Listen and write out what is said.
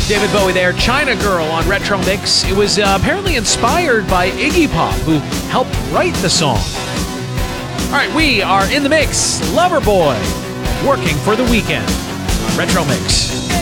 David Bowie there, China Girl on Retro Mix. It was apparently inspired by Iggy Pop, who helped write the song. All right, we are in the mix. Loverboy, Working for the Weekend on Retro Mix.